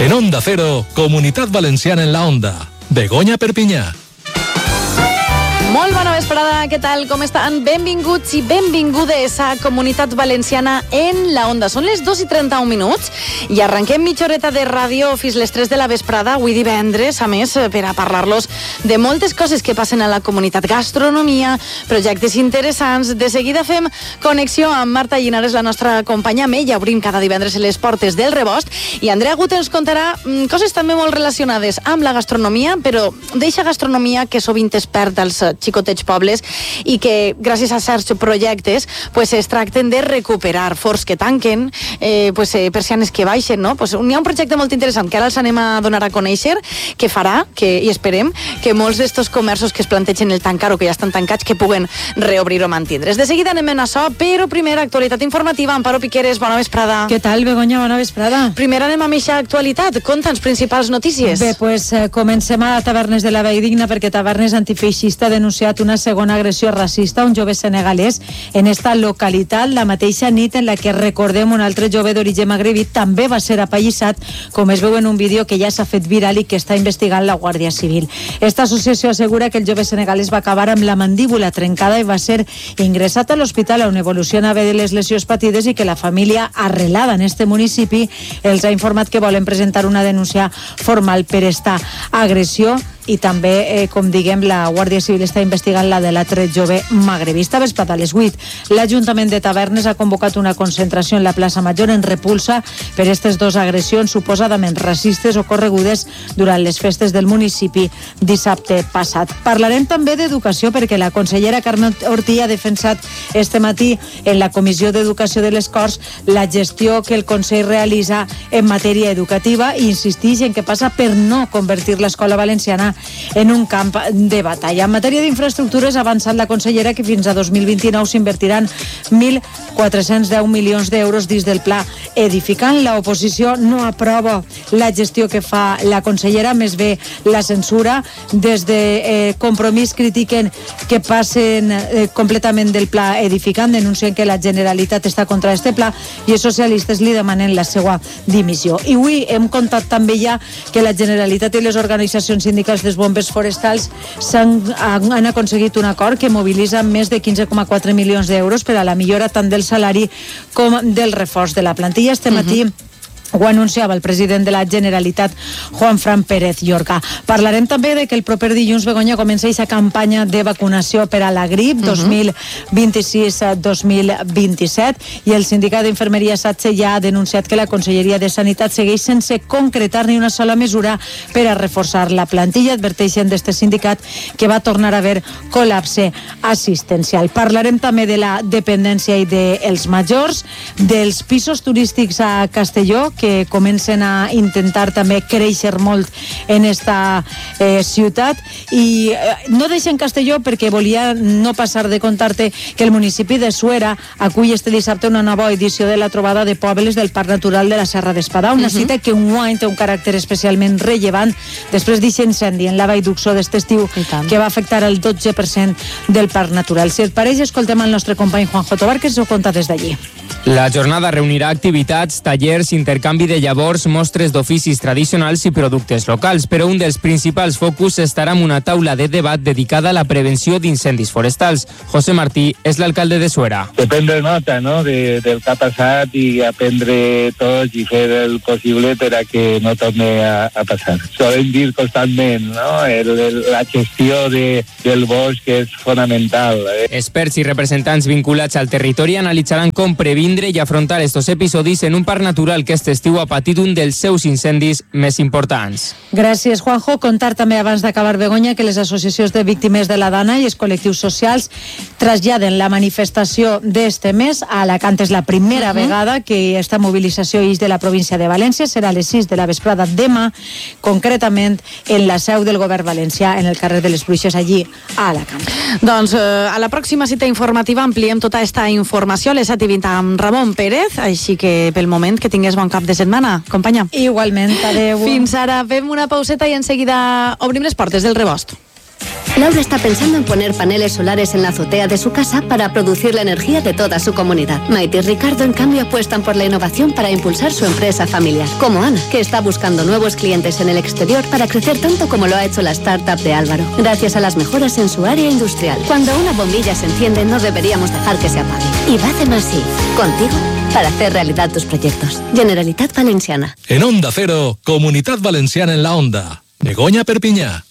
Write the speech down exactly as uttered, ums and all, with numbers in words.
En Onda Cero, Comunitat Valenciana en la Onda. Begoña Perpinyà. Molt bona vesprada, què tal, com estan? Benvinguts i benvingudes a Comunitat Valenciana en la Onda. Són les dos i trenta-un minuts i arrenquem mitja horeta de ràdio fins les tres de la vesprada, avui divendres, a més, per a parlar-los de moltes coses que passen a la comunitat, gastronomia, projectes interessants. De seguida fem connexió amb Marta Llinares, la nostra companya. Amb ella obrim cada divendres les portes del Rebost i Andrea Gut ens contarà mm, coses també molt relacionades amb la gastronomia, però d'eixa gastronomia que sovint es perd als xicotets pobles i que gràcies a certs projectes pues, es tracten de recuperar forts que tanquen, eh, pues, eh, persianes que baixen, no? Pues, hi ha un projecte molt interessant que ara els anem a donar a conèixer, que farà, que, i esperem, que molts d'estos comerços que es plantegen el tancar o que ja estan tancats, que puguen reobrir o mantindre's. De seguida anem en això, però primer actualitat informativa. Amparo Piqueres, bona vesprada. Què tal, Begoña? Bona vesprada. Primer anem amb eixa actualitat. Conta'ns principals notícies. Bé, pues, eh, comencem a Tavernes de la Valldigna, perquè Tavernes Antifeixista ha denunciat una segona agressió racista a un jove senegalès en esta localitat, la mateixa nit en la que, recordem, un altre jove d'origen magrebí també va ser apallissat, com es veu en un vídeo que ja s'ha fet viral i que està investigant la Guàrdia Civil. Esta associació assegura que el jove senegalès va acabar amb la mandíbula trencada i va ser ingressat a l'hospital on evolucionava de les lesions patides i que la família arrelada en este municipi els ha informat que volen presentar una denúncia formal per esta agressió. I també, eh, com diguem, la Guàrdia Civil està investigant la de l'altre jove magrebista. Vesprada a les vuit, l'Ajuntament de Tavernes ha convocat una concentració en la plaça Major en repulsa per aquestes dues agressions suposadament racistes ocorregudes durant les festes del municipi dissabte passat. Parlarem també d'educació perquè la consellera Carme Ortí ha defensat este matí en la Comissió d'Educació de les Corts la gestió que el Consell realitza en matèria educativa i insisteix en que passa per no convertir l'escola valenciana en un camp de batalla. En matèria d'infraestructures ha avançat la consellera que fins a dos mil vint-i-nou s'invertiran mil quatre-cents deu milions d'euros dins del pla edificant. L'oposició no aprova la gestió que fa la consellera, més bé la censura. Des de eh, Compromís critiquen que passen eh, completament del pla edificant, denuncien que la Generalitat està contra este pla i els socialistes li demanen la seva dimissió. I avui hem contat també ja que la Generalitat i les organitzacions sindicals dels bombers forestals s'han, han aconseguit un acord que mobilitza més de quinze coma quatre milions d'euros per a la millora tant del salari com del reforç de la plantilla. Este matí uh-huh. ho anunciava el president de la Generalitat, Juanfran Pérez Llorca. Parlarem també de que el proper dilluns, Begoña, comença aquesta campanya de vacunació per a la grip uh-huh. dos mil vint-i-sis dos mil vint-i-set i el sindicat d'Infermeria SATSE ja ha denunciat que la Conselleria de Sanitat segueix sense concretar ni una sola mesura per a reforçar la plantilla. Adverteixen d'este sindicat que va tornar a haver col·lapse assistencial. Parlarem també de la dependència i dels majors, dels pisos turístics a Castelló, que comencen a intentar també créixer molt en esta eh, ciutat i eh, no deixen Castelló perquè volia no passar de contar-te que el municipi de Suera acull este dissabte una nova edició de la trobada de pobles del Parc Natural de la Serra d'Espadà, una uh-huh. cita que un any té un caràcter especialment rellevant després d'aquest incendi en la Vall d'Uxó d'este estiu que va afectar el dotze per cent del Parc Natural. Si et pareix, escoltem el nostre company Juanjo Tobar, que ens ho conta des d'allí. La jornada reunirà activitats, tallers, intercanvi de llavors, mostres d'oficis tradicionals i productes locals, però un dels principals focus estarà en una taula de debat dedicada a la prevenció d'incendis forestals. José Martí és l'alcalde de Suera. De prendre nota, no?, de, del que ha passat i aprendre tots i fer el possible per a que no torni a, a passar. Solem dir constantment, no?, el, el, la gestió de, del bosc és fonamental. Eh? Experts i representants vinculats al territori analitzaran com previndre i afrontar estos episodis en un parc natural que este estiu ha patit un dels seus incendis més importants. Gràcies, Juanjo. Contar també abans d'acabar, Begoña, que les associacions de víctimes de la Dana i els col·lectius socials traslladen la manifestació d'este mes a Alacant. És la primera uh-huh. vegada que esta mobilització ix de la província de València. Serà a les sis de la vesprada demà, concretament en la seu del govern valencià, en el carrer de les Bruixes, allí a Alacant. Doncs eh, a la pròxima cita informativa ampliem tota esta informació a les set i vint amb Ramon Pérez, així que pel moment que tingués bon cap de setmana, companya. Igualment, adeu. Fins ara, fem una pauseta i en seguida obrim les portes del Rebost. Laura está pensando en poner paneles solares en la azotea de su casa para producir la energía de toda su comunidad. Maite y Ricardo, en cambio, apuestan por la innovación para impulsar su empresa familiar. Como Ana, que está buscando nuevos clientes en el exterior para crecer tanto como lo ha hecho la startup de Álvaro, gracias a las mejoras en su área industrial. Cuando una bombilla se enciende, no deberíamos dejar que se apague. Y Bacem así, contigo, para hacer realidad tus proyectos. Generalitat Valenciana. En Onda Cero, Comunitat Valenciana en la Onda. Begoña Perpiñá.